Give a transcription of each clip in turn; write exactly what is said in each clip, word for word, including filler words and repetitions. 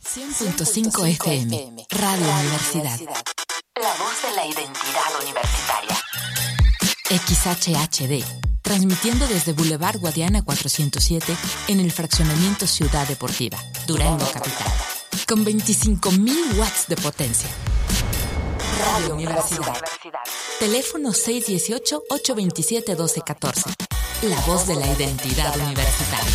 cien punto cinco F M, Radio Universidad. La voz de la identidad universitaria. X H H D, transmitiendo desde Boulevard Guadiana cuatrocientos siete en el fraccionamiento Ciudad Deportiva, Durango Capital, con veinticinco mil watts de potencia. Radio Universidad. Teléfono seis uno ocho, ocho dos siete, uno dos uno cuatro. La voz de la identidad universitaria.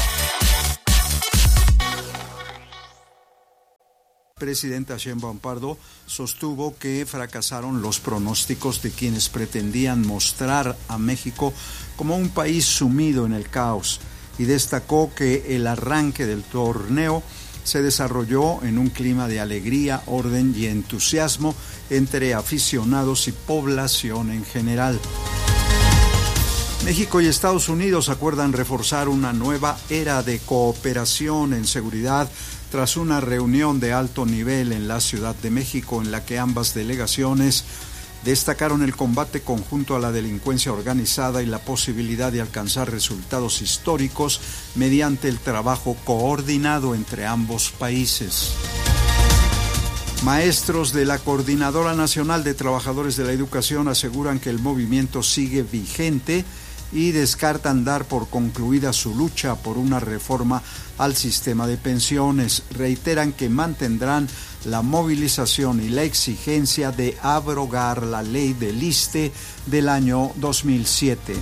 Presidenta Sheinbaum Pardo sostuvo que fracasaron los pronósticos de quienes pretendían mostrar a México como un país sumido en el caos y destacó que el arranque del torneo se desarrolló en un clima de alegría, orden y entusiasmo entre aficionados y población en general. México y Estados Unidos acuerdan reforzar una nueva era de cooperación en seguridad tras una reunión de alto nivel en la Ciudad de México en la que ambas delegaciones destacaron el combate conjunto a la delincuencia organizada y la posibilidad de alcanzar resultados históricos mediante el trabajo coordinado entre ambos países. Maestros de la Coordinadora Nacional de Trabajadores de la Educación aseguran que el movimiento sigue vigente y descartan dar por concluida su lucha por una reforma al sistema de pensiones. Reiteran que mantendrán la movilización y la exigencia de abrogar la ley del ISSSTE del año dos mil siete.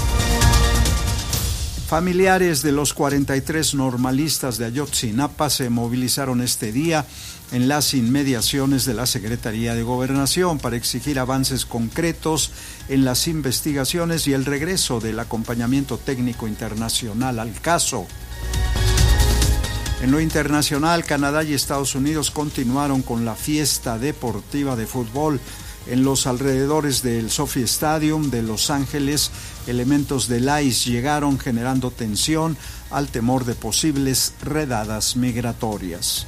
Familiares de los cuarenta y tres normalistas de Ayotzinapa se movilizaron este día en las inmediaciones de la Secretaría de Gobernación para exigir avances concretos en las investigaciones y el regreso del acompañamiento técnico internacional al caso. En lo internacional, Canadá y Estados Unidos continuaron con la fiesta deportiva de fútbol. En los alrededores del SoFi Stadium de Los Ángeles, elementos del ICE llegaron generando tensión al temor de posibles redadas migratorias.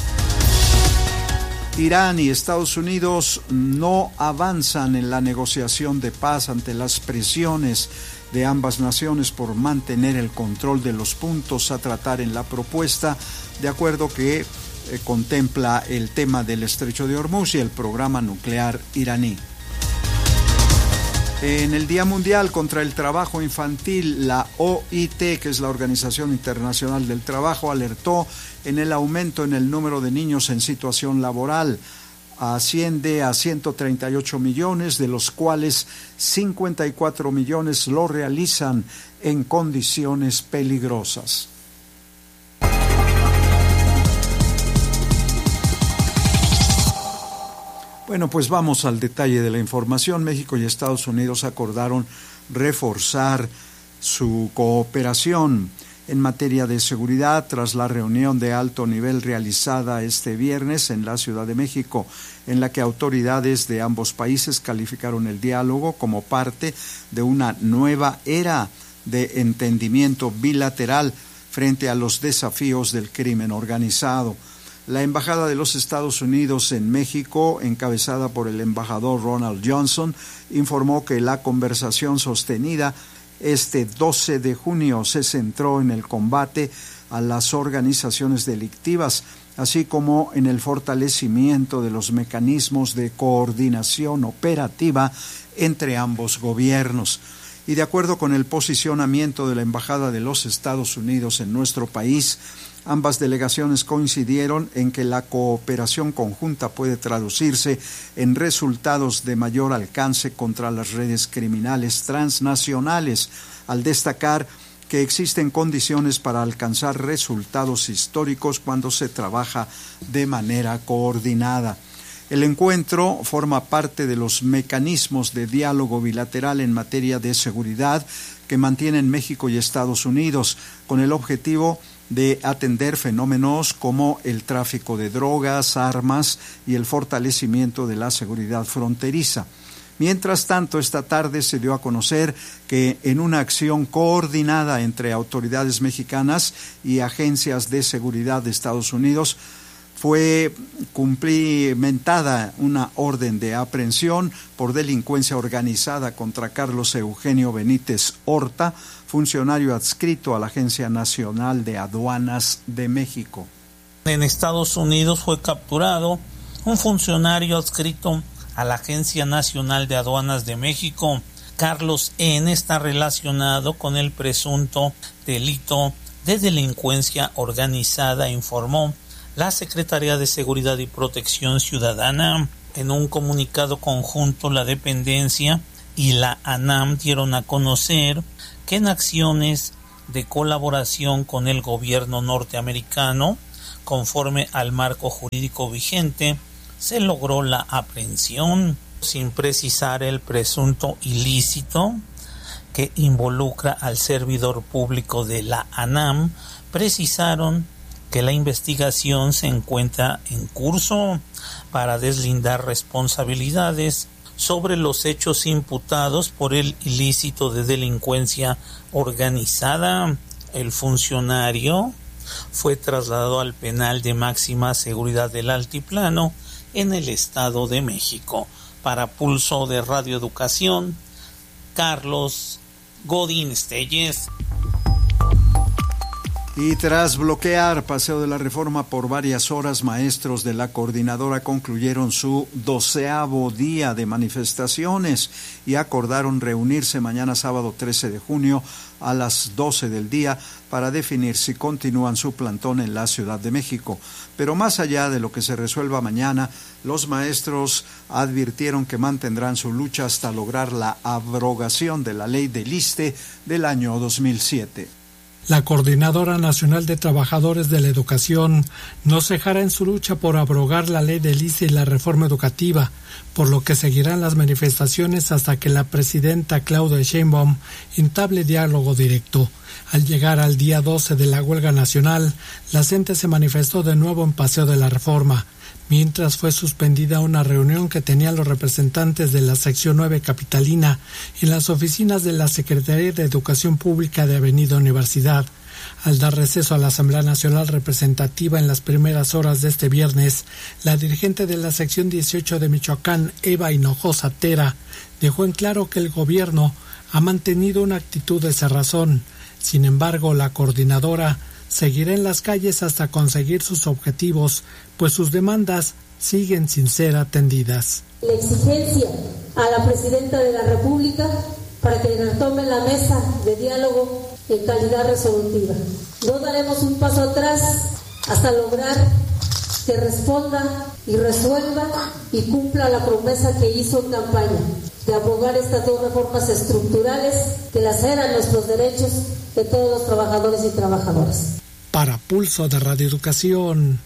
Irán y Estados Unidos no avanzan en la negociación de paz ante las presiones de ambas naciones por mantener el control de los puntos a tratar en la propuesta, de acuerdo que eh, contempla el tema del Estrecho de Hormuz y el programa nuclear iraní. En el Día Mundial contra el Trabajo Infantil, la O I T, que es la Organización Internacional del Trabajo, alertó en el aumento en el número de niños en situación laboral. Asciende a ciento treinta y ocho millones, de los cuales cincuenta y cuatro millones lo realizan en condiciones peligrosas. Bueno, pues vamos al detalle de la información. México y Estados Unidos acordaron reforzar su cooperación en materia de seguridad tras la reunión de alto nivel realizada este viernes en la Ciudad de México, en la que autoridades de ambos países calificaron el diálogo como parte de una nueva era de entendimiento bilateral frente a los desafíos del crimen organizado. La Embajada de los Estados Unidos en México, encabezada por el embajador Ronald Johnson, informó que la conversación sostenida este doce de junio se centró en el combate a las organizaciones delictivas, así como en el fortalecimiento de los mecanismos de coordinación operativa entre ambos gobiernos. Y de acuerdo con el posicionamiento de la Embajada de los Estados Unidos en nuestro país, ambas delegaciones coincidieron en que la cooperación conjunta puede traducirse en resultados de mayor alcance contra las redes criminales transnacionales, al destacar que existen condiciones para alcanzar resultados históricos cuando se trabaja de manera coordinada. El encuentro forma parte de los mecanismos de diálogo bilateral en materia de seguridad que mantienen México y Estados Unidos, con el objetivo de atender fenómenos como el tráfico de drogas, armas y el fortalecimiento de la seguridad fronteriza. Mientras tanto, esta tarde se dio a conocer que en una acción coordinada entre autoridades mexicanas y agencias de seguridad de Estados Unidos, fue cumplimentada una orden de aprehensión por delincuencia organizada contra Carlos Eugenio Benítez Horta, funcionario adscrito a la Agencia Nacional de Aduanas de México. En Estados Unidos fue capturado un funcionario adscrito a la Agencia Nacional de Aduanas de México. Carlos N. está relacionado con el presunto delito de delincuencia organizada, informó la Secretaría de Seguridad y Protección Ciudadana. En un comunicado conjunto, la dependencia y la ANAM dieron a conocer que en acciones de colaboración con el gobierno norteamericano, conforme al marco jurídico vigente, se logró la aprehensión, sin precisar el presunto ilícito que involucra al servidor público de la ANAM. Precisaron que la investigación se encuentra en curso para deslindar responsabilidades sobre los hechos imputados por el ilícito de delincuencia organizada. El funcionario fue trasladado al penal de máxima seguridad del Altiplano en el Estado de México. Para Pulso de Radio Educación, Carlos Godín Stelles. Y tras bloquear Paseo de la Reforma por varias horas, maestros de la coordinadora concluyeron su doceavo día de manifestaciones y acordaron reunirse mañana sábado trece de junio a las doce del día para definir si continúan su plantón en la Ciudad de México. Pero más allá de lo que se resuelva mañana, los maestros advirtieron que mantendrán su lucha hasta lograr la abrogación de la ley del I S S S T E del año dos mil siete. La Coordinadora Nacional de Trabajadores de la Educación no cejará en su lucha por abrogar la ley del I S S S T E y la reforma educativa, por lo que seguirán las manifestaciones hasta que la presidenta Claudia Sheinbaum entable diálogo directo. Al llegar al día doce de la huelga nacional, la C E N T E se manifestó de nuevo en Paseo de la Reforma, mientras fue suspendida una reunión que tenían los representantes de la sección nueve capitalina en las oficinas de la Secretaría de Educación Pública de Avenida Universidad. Al dar receso a la Asamblea Nacional Representativa en las primeras horas de este viernes, la dirigente de la sección dieciocho de Michoacán, Eva Hinojosa Tera, dejó en claro que el gobierno ha mantenido una actitud de cerrazón. Sin embargo, la coordinadora seguirá en las calles hasta conseguir sus objetivos, pues sus demandas siguen sin ser atendidas. La exigencia a la Presidenta de la República para que retome la mesa de diálogo en calidad resolutiva. No daremos un paso atrás hasta lograr que responda y resuelva y cumpla la promesa que hizo en campaña de abrogar estas dos reformas estructurales que laceran nuestros derechos de todos los trabajadores y trabajadoras. Para Pulso de Radio Educación,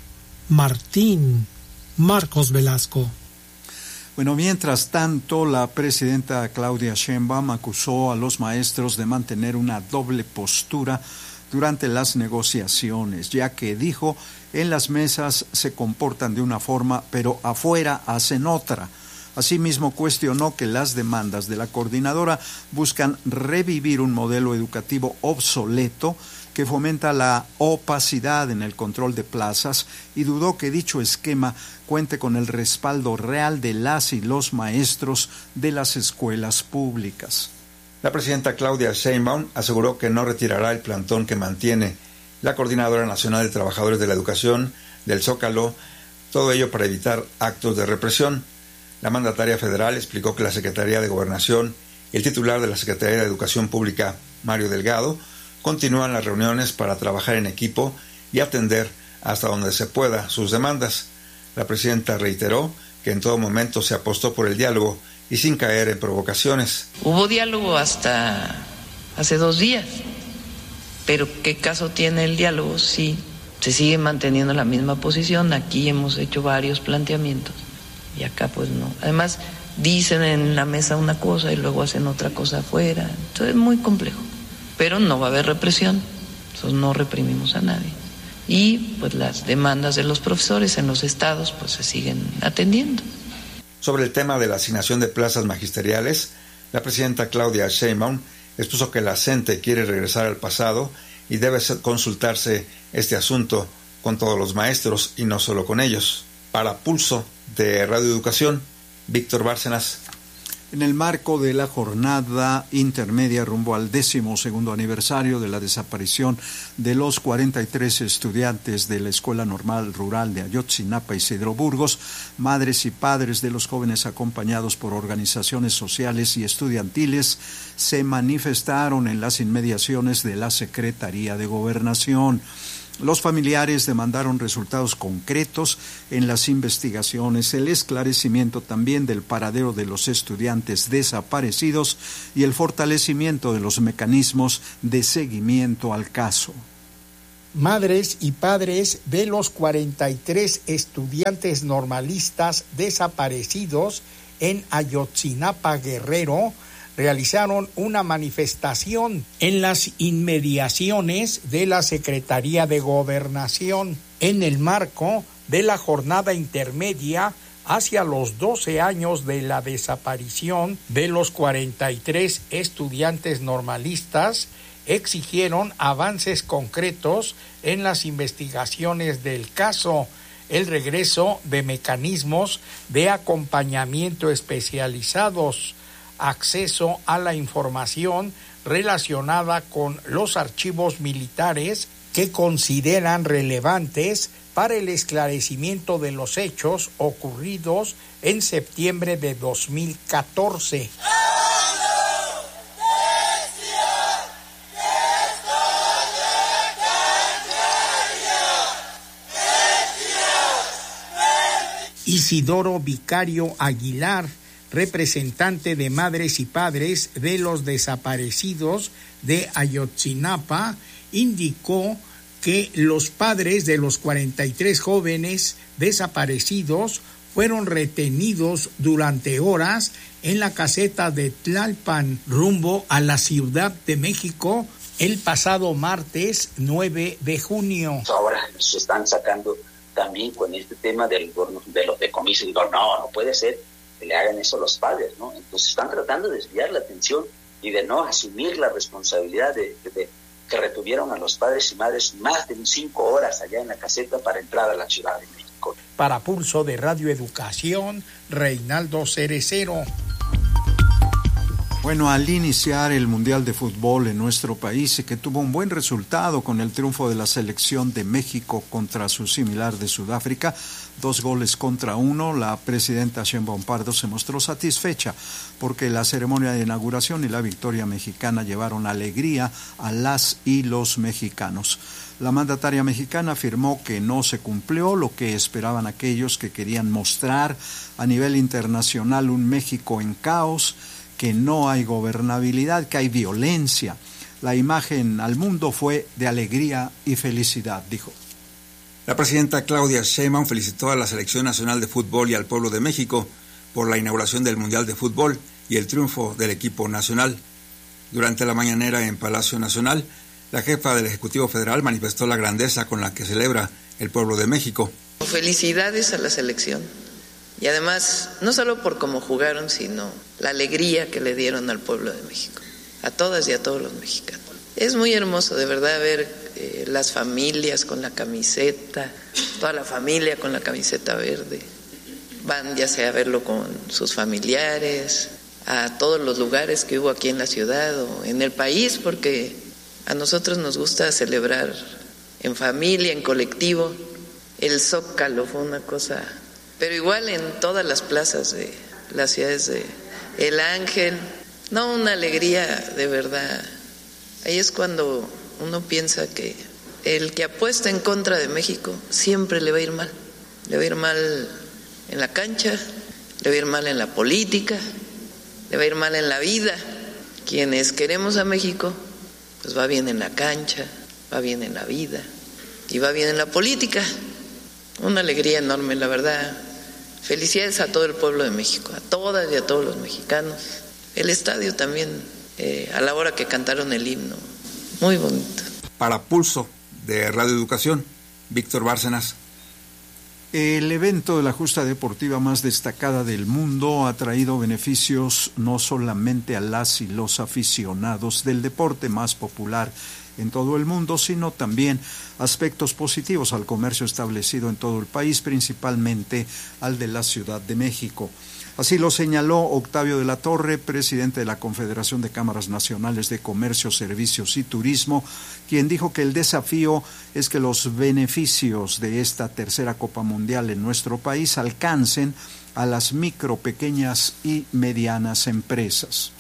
Martín Marcos Velasco. Bueno, mientras tanto, la presidenta Claudia Sheinbaum acusó a los maestros de mantener una doble postura durante las negociaciones, ya que dijo, en las mesas se comportan de una forma, pero afuera hacen otra. Asimismo, cuestionó que las demandas de la coordinadora buscan revivir un modelo educativo obsoleto que fomenta la opacidad en el control de plazas y dudó que dicho esquema cuente con el respaldo real de las y los maestros de las escuelas públicas. La presidenta Claudia Sheinbaum aseguró que no retirará el plantón que mantiene la Coordinadora Nacional de Trabajadores de la Educación del Zócalo, todo ello para evitar actos de represión. La mandataria federal explicó que la Secretaría de Gobernación y el titular de la Secretaría de Educación Pública, Mario Delgado, continúan las reuniones para trabajar en equipo y atender hasta donde se pueda sus demandas. La presidenta reiteró que en todo momento se apostó por el diálogo y sin caer en provocaciones. Hubo diálogo hasta hace dos días, pero ¿qué caso tiene el diálogo si se sigue manteniendo la misma posición? Aquí hemos hecho varios planteamientos y acá pues no. Además dicen en la mesa una cosa y luego hacen otra cosa afuera, entonces es muy complejo. Pero no va a haber represión, nosotros no reprimimos a nadie. Y pues las demandas de los profesores en los estados pues se siguen atendiendo. Sobre el tema de la asignación de plazas magisteriales, la presidenta Claudia Sheinbaum expuso que la C E N T E quiere regresar al pasado y debe consultarse este asunto con todos los maestros y no solo con ellos. Para Pulso de Radio Educación, Víctor Bárcenas. En el marco de la jornada intermedia rumbo al décimo segundo aniversario de la desaparición de los cuarenta y tres estudiantes de la Escuela Normal Rural de Ayotzinapa, Isidro Burgos, madres y padres de los jóvenes acompañados por organizaciones sociales y estudiantiles se manifestaron en las inmediaciones de la Secretaría de Gobernación. Los familiares demandaron resultados concretos en las investigaciones, el esclarecimiento también del paradero de los estudiantes desaparecidos y el fortalecimiento de los mecanismos de seguimiento al caso. Madres y padres de los cuarenta y tres estudiantes normalistas desaparecidos en Ayotzinapa, Guerrero, realizaron una manifestación en las inmediaciones de la Secretaría de Gobernación en el marco de la jornada intermedia hacia los doce años de la desaparición de los cuarenta y tres estudiantes normalistas. Exigieron avances concretos en las investigaciones del caso, el regreso de mecanismos de acompañamiento especializados, acceso a la información relacionada con los archivos militares que consideran relevantes para el esclarecimiento de los hechos ocurridos en septiembre de dos mil catorce. Isidoro Vicario Aguilar, representante de madres y padres de los desaparecidos de Ayotzinapa, indicó que los padres de los cuarenta y tres jóvenes desaparecidos fueron retenidos durante horas en la caseta de Tlalpan, rumbo a la Ciudad de México, el pasado martes nueve de junio. Ahora se están sacando también con este tema del, de los decomisos. Digo, no, no puede ser que le hagan eso a los padres, ¿no? Entonces están tratando de desviar la atención y de no asumir la responsabilidad de, de, de que retuvieron a los padres y madres más de cinco horas allá en la caseta para entrar a la Ciudad de México. Para Pulso de Radio Educación, Reinaldo Cerecero. Bueno, al iniciar el Mundial de Fútbol en nuestro país y que tuvo un buen resultado con el triunfo de la selección de México contra su similar de Sudáfrica, dos goles contra uno, la presidenta Sheinbaum Pardo se mostró satisfecha porque la ceremonia de inauguración y la victoria mexicana llevaron alegría a las y los mexicanos. La mandataria mexicana afirmó que no se cumplió lo que esperaban aquellos que querían mostrar a nivel internacional un México en caos, que no hay gobernabilidad, que hay violencia. La imagen al mundo fue de alegría y felicidad, dijo. La presidenta Claudia Sheinbaum felicitó a la Selección Nacional de Fútbol y al pueblo de México por la inauguración del Mundial de Fútbol y el triunfo del equipo nacional. Durante la mañanera en Palacio Nacional, la jefa del Ejecutivo Federal manifestó la grandeza con la que celebra el pueblo de México. Felicidades a la selección. Y además, no solo por cómo jugaron, sino la alegría que le dieron al pueblo de México, a todas y a todos los mexicanos. Es muy hermoso, de verdad, ver eh, las familias con la camiseta, toda la familia con la camiseta verde. Van ya sea a verlo con sus familiares, a todos los lugares que hubo aquí en la ciudad o en el país, porque a nosotros nos gusta celebrar en familia, en colectivo. El Zócalo fue una cosa... Pero igual en todas las plazas de las ciudades de El Ángel, no, una alegría de verdad. Ahí es cuando uno piensa que el que apuesta en contra de México siempre le va a ir mal. Le va a ir mal en la cancha, le va a ir mal en la política, le va a ir mal en la vida. Quienes queremos a México, pues va bien en la cancha, va bien en la vida y va bien en la política. Una alegría enorme, la verdad. Felicidades a todo el pueblo de México, a todas y a todos los mexicanos. El estadio también, eh, a la hora que cantaron el himno, muy bonito. Para Pulso de Radio Educación, Víctor Bárcenas. El evento de la justa deportiva más destacada del mundo ha traído beneficios no solamente a las y los aficionados del deporte más popular en todo el mundo, sino también aspectos positivos al comercio establecido en todo el país, principalmente al de la Ciudad de México. Así lo señaló Octavio de la Torre, presidente de la Confederación de Cámaras Nacionales de Comercio, Servicios y Turismo, quien dijo que el desafío es que los beneficios de esta tercera Copa Mundial en nuestro país alcancen a las micro, pequeñas y medianas empresas.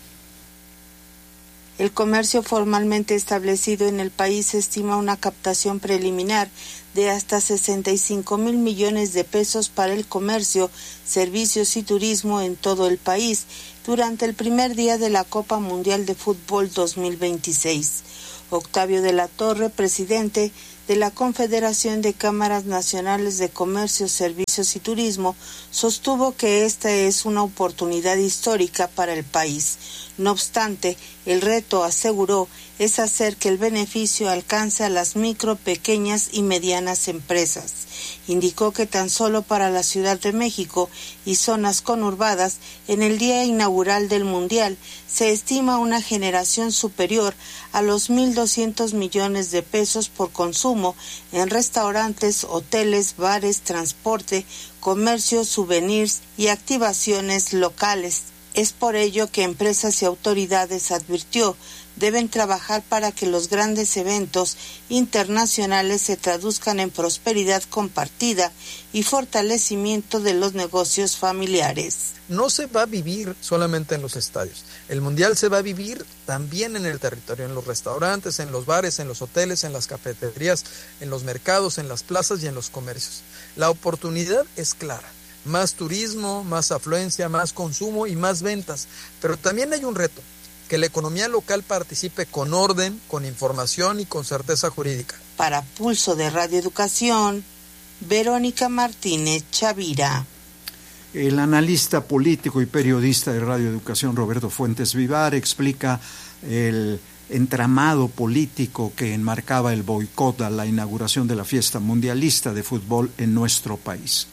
El comercio formalmente establecido en el país estima una captación preliminar de hasta sesenta y cinco mil millones de pesos para el comercio, servicios y turismo en todo el país durante el primer día de la Copa Mundial de Fútbol dos mil veintiséis. Octavio de la Torre, presidente de la Confederación de Cámaras Nacionales de Comercio, Servicios y Turismo, sostuvo que esta es una oportunidad histórica para el país. No obstante, el reto, aseguró, es hacer que el beneficio alcance a las micro, pequeñas y medianas empresas. Indicó que tan solo para la Ciudad de México y zonas conurbadas, en el día inaugural del Mundial, se estima una generación superior a los mil doscientos millones de pesos por consumo en restaurantes, hoteles, bares, transporte, comercio, souvenirs y activaciones locales. Es por ello que empresas y autoridades, advirtió, deben trabajar para que los grandes eventos internacionales se traduzcan en prosperidad compartida y fortalecimiento de los negocios familiares. No se va a vivir solamente en los estadios. El Mundial se va a vivir también en el territorio, en los restaurantes, en los bares, en los hoteles, en las cafeterías, en los mercados, en las plazas y en los comercios. La oportunidad es clara. Más turismo, más afluencia, más consumo y más ventas. Pero también hay un reto, que la economía local participe con orden, con información y con certeza jurídica. Para Pulso de Radio Educación, Verónica Martínez Chavira. El analista político y periodista de Radio Educación, Roberto Fuentes Vivar, explica el entramado político que enmarcaba el boicot a la inauguración de la fiesta mundialista de fútbol en nuestro país.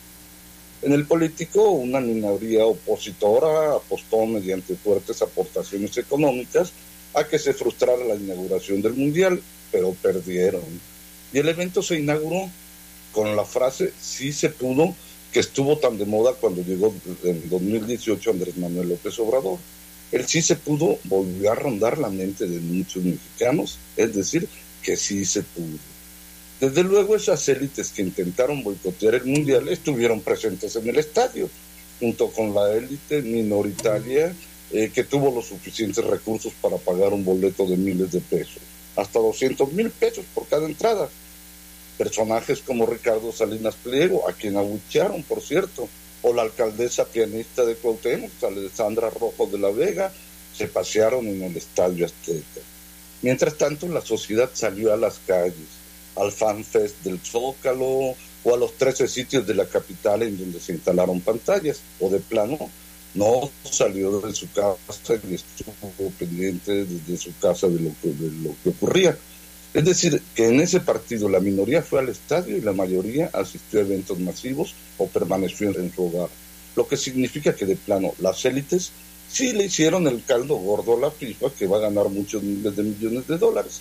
En el político, una minoría opositora apostó mediante fuertes aportaciones económicas a que se frustrara la inauguración del Mundial, pero perdieron. Y el evento se inauguró con la frase "sí se pudo", que estuvo tan de moda cuando llegó en dos mil dieciocho Andrés Manuel López Obrador. El "sí se pudo" volvió a rondar la mente de muchos mexicanos, es decir, que sí se pudo. Desde luego, esas élites que intentaron boicotear el Mundial estuvieron presentes en el estadio, junto con la élite minoritaria eh, que tuvo los suficientes recursos para pagar un boleto de miles de pesos, hasta doscientos mil pesos por cada entrada. Personajes como Ricardo Salinas Pliego, a quien abuchearon, por cierto, o la alcaldesa pianista de Cuauhtémoc, Alessandra Rojo de la Vega, se pasearon en el Estadio Azteca. Mientras tanto, la sociedad salió a las calles, al FanFest del Zócalo o a los trece sitios de la capital en donde se instalaron pantallas, o de plano no salió de su casa y estuvo pendiente desde su casa de lo que, de lo que ocurría. Es decir, que en ese partido la minoría fue al estadio y la mayoría asistió a eventos masivos o permaneció en su hogar, lo que significa que de plano las élites sí le hicieron el caldo gordo a la FIFA, que va a ganar muchos miles de millones de dólares.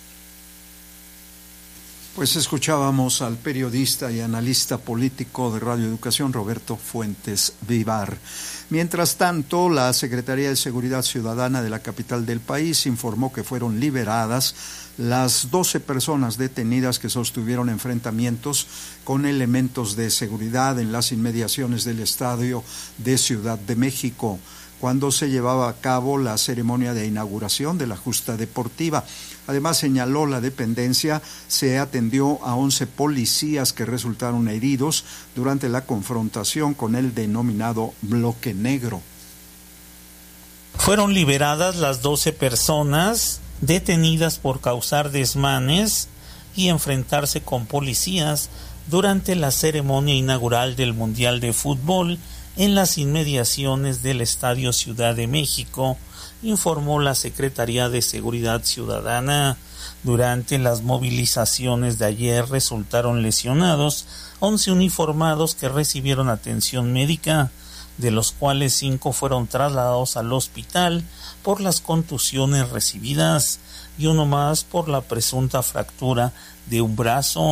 Pues escuchábamos al periodista y analista político de Radio Educación, Roberto Fuentes Vivar. Mientras tanto, la Secretaría de Seguridad Ciudadana de la capital del país informó que fueron liberadas las doce personas detenidas que sostuvieron enfrentamientos con elementos de seguridad en las inmediaciones del estadio de Ciudad de México, cuando se llevaba a cabo la ceremonia de inauguración de la justa deportiva. Además, señaló la dependencia, se atendió a once policías que resultaron heridos durante la confrontación con el denominado bloque negro. Fueron liberadas las doce personas detenidas por causar desmanes y enfrentarse con policías durante la ceremonia inaugural del Mundial de Fútbol en las inmediaciones del Estadio Ciudad de México, informó la Secretaría de Seguridad Ciudadana. Durante las movilizaciones de ayer resultaron lesionados once uniformados que recibieron atención médica, de los cuales cinco fueron trasladados al hospital por las contusiones recibidas y uno más por la presunta fractura de un brazo,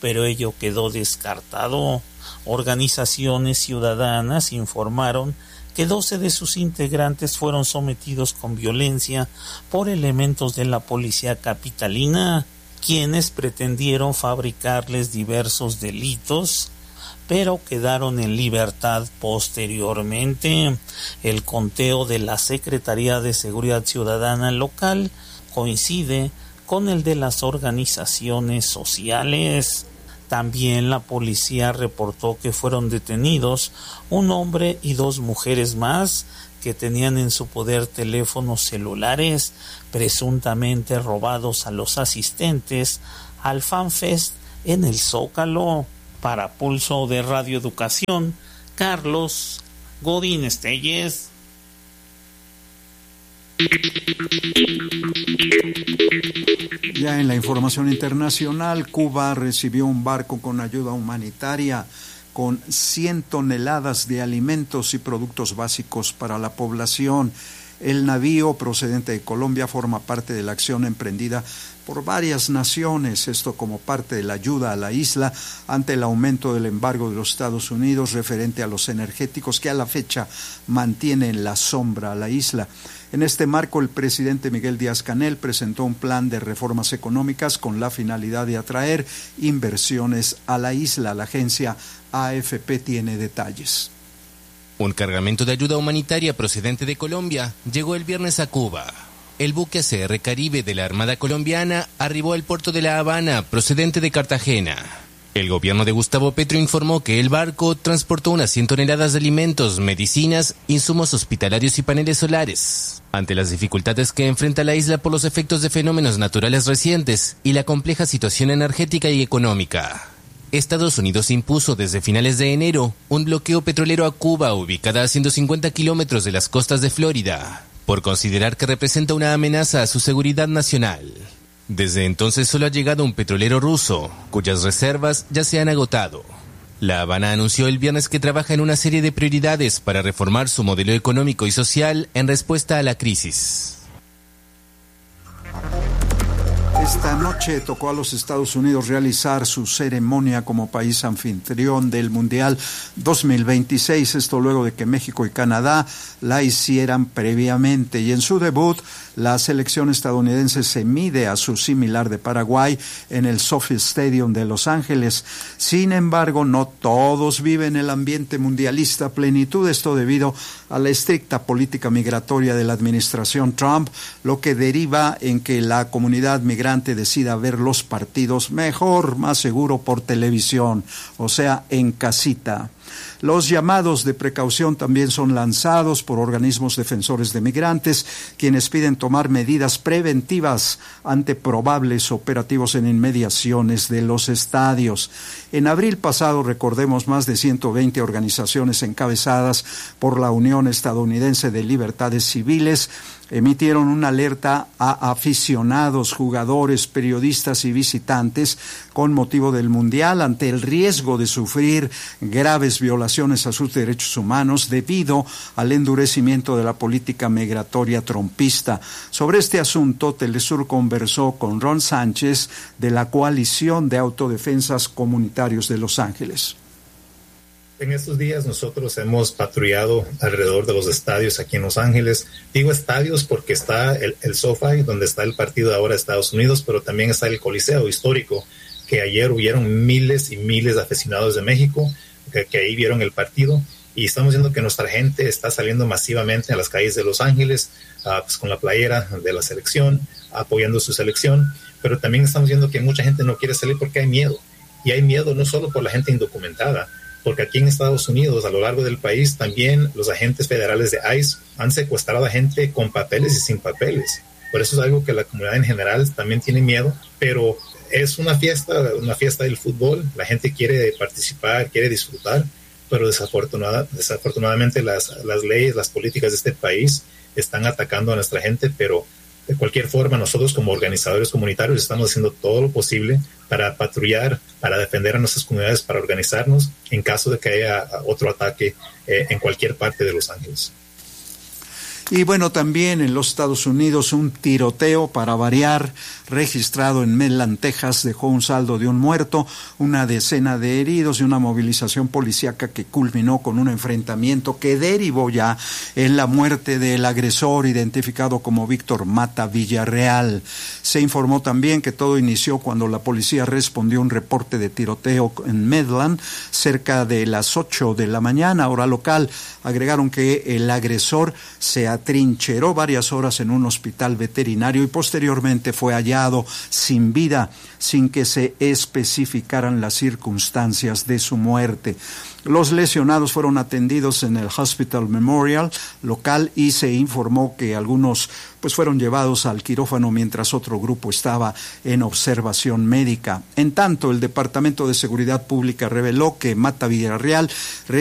pero ello quedó descartado. Organizaciones ciudadanas informaron que doce de sus integrantes fueron sometidos con violencia por elementos de la policía capitalina, quienes pretendieron fabricarles diversos delitos, pero quedaron en libertad posteriormente. El conteo de la Secretaría de Seguridad Ciudadana local coincide con el de las organizaciones sociales. También la policía reportó que fueron detenidos un hombre y dos mujeres más que tenían en su poder teléfonos celulares presuntamente robados a los asistentes al FanFest en el Zócalo. Para Pulso de Radio Educación, Carlos Godínez Telles. Ya en la información internacional, Cuba recibió un barco con ayuda humanitaria con cien toneladas de alimentos y productos básicos para la población. El navío procedente de Colombia forma parte de la acción emprendida por varias naciones, esto como parte de la ayuda a la isla ante el aumento del embargo de los Estados Unidos referente a los energéticos que a la fecha mantiene en la sombra a la isla. En este marco, el presidente Miguel Díaz-Canel presentó un plan de reformas económicas con la finalidad de atraer inversiones a la isla. La agencia A F P tiene detalles. Un cargamento de ayuda humanitaria procedente de Colombia llegó el viernes a Cuba. El buque A C R Caribe de la Armada colombiana arribó al puerto de La Habana, procedente de Cartagena. El gobierno de Gustavo Petro informó que el barco transportó unas cien toneladas de alimentos, medicinas, insumos hospitalarios y paneles solares. Ante las dificultades que enfrenta la isla por los efectos de fenómenos naturales recientes y la compleja situación energética y económica, Estados Unidos impuso desde finales de enero un bloqueo petrolero a Cuba, ubicada a ciento cincuenta kilómetros de las costas de Florida, por considerar que representa una amenaza a su seguridad nacional. Desde entonces solo ha llegado un petrolero ruso, cuyas reservas ya se han agotado. La Habana anunció el viernes que trabaja en una serie de prioridades para reformar su modelo económico y social en respuesta a la crisis. Esta noche tocó a los Estados Unidos realizar su ceremonia como país anfitrión del Mundial dos mil veintiséis, esto luego de que México y Canadá la hicieran previamente. Y en su debut, la selección estadounidense se mide a su similar de Paraguay en el SoFi Stadium de Los Ángeles. Sin embargo, no todos viven el ambiente mundialista a plenitud, esto debido a la estricta política migratoria de la administración Trump, lo que deriva en que la comunidad migrante decida ver los partidos mejor, más seguro por televisión, o sea, en casita. Los llamados de precaución también son lanzados por organismos defensores de migrantes, quienes piden tomar medidas preventivas ante probables operativos en inmediaciones de los estadios. En abril pasado, recordemos, más de ciento veinte organizaciones encabezadas por la Unión Estadounidense de Libertades Civiles emitieron una alerta a aficionados, jugadores, periodistas y visitantes con motivo del Mundial ante el riesgo de sufrir graves violaciones a sus derechos humanos debido al endurecimiento de la política migratoria trompista. Sobre este asunto, Telesur conversó con Ron Sánchez de la Coalición de Autodefensas Comunitarios de Los Ángeles. En estos días nosotros hemos patrullado alrededor de los estadios aquí en Los Ángeles. Digo estadios porque está el, el SoFi, donde está el partido ahora de Estados Unidos, pero también está el Coliseo histórico, que ayer hubieron miles y miles de aficionados de México que, que ahí vieron el partido. Y estamos viendo que nuestra gente está saliendo masivamente a las calles de Los Ángeles, uh, pues con la playera de la selección, apoyando su selección. Pero también estamos viendo que mucha gente no quiere salir porque hay miedo. Y hay miedo no solo por la gente indocumentada, porque aquí en Estados Unidos, a lo largo del país, también los agentes federales de ICE han secuestrado a gente con papeles y sin papeles. Por eso es algo que la comunidad en general también tiene miedo, pero es una fiesta, una fiesta del fútbol. La gente quiere participar, quiere disfrutar, pero desafortunada, desafortunadamente las, las leyes, las políticas de este país están atacando a nuestra gente, pero de cualquier forma, nosotros como organizadores comunitarios estamos haciendo todo lo posible para patrullar, para defender a nuestras comunidades, para organizarnos en caso de que haya otro ataque eh, en cualquier parte de Los Ángeles. Y bueno, también en los Estados Unidos un tiroteo para variar registrado en Midland, Texas, dejó un saldo de un muerto, una decena de heridos y una movilización policíaca que culminó con un enfrentamiento que derivó ya en la muerte del agresor identificado como Víctor Mata Villarreal. Se informó también que todo inició cuando la policía respondió a un reporte de tiroteo en Midland cerca de las ocho de la mañana, hora local. Agregaron que el agresor se atrincheró varias horas en un hospital veterinario y posteriormente fue hallado sin vida, sin que se especificaran las circunstancias de su muerte. Los lesionados fueron atendidos en el Hospital Memorial local y se informó que algunos pues fueron llevados al quirófano mientras otro grupo estaba en observación médica. En tanto, el Departamento de Seguridad Pública reveló que Mata Villarreal